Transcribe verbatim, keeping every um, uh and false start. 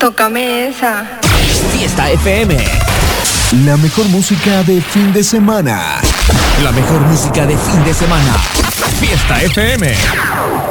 Tócame esa. Fiesta F M. La mejor música de fin de semana. La mejor música de fin de semana. Fiesta F M.